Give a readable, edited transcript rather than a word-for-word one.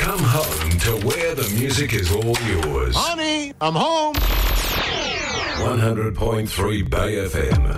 Come home to where the music is all yours. Honey, I'm home. 100.3 Bay FM.